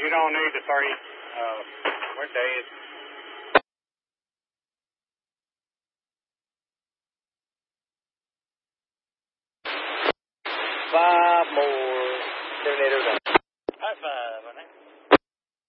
You don't need the 30. What day is it? 5 more. 780.